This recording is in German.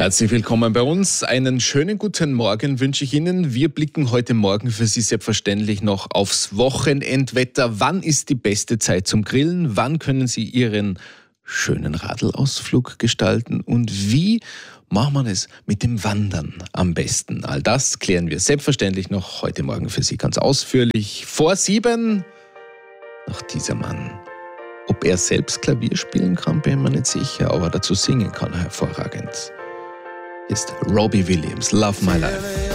Herzlich willkommen bei uns. Einen schönen guten Morgen wünsche ich Ihnen. Wir blicken heute Morgen für Sie selbstverständlich noch aufs Wochenendwetter. Wann ist die beste Zeit zum Grillen? Wann können Sie Ihren schönen Radlausflug gestalten? Und wie macht man es mit dem Wandern am besten? All das klären wir selbstverständlich noch heute Morgen für Sie ganz ausführlich. Vor 7 noch dieser Mann. Ob er selbst Klavier spielen kann, bin ich mir nicht sicher, aber dazu singen kann er hervorragend. Ist Robbie Williams, Love My Life.